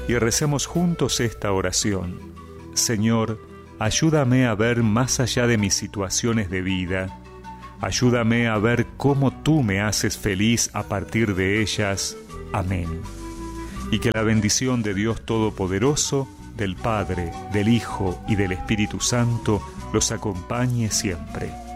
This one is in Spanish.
y recemos juntos esta oración. Señor, ayúdame a ver más allá de mis situaciones de vida. Ayúdame a ver cómo tú me haces feliz a partir de ellas. Amén. Y que la bendición de Dios Todopoderoso, del Padre, del Hijo y del Espíritu Santo los acompañe siempre.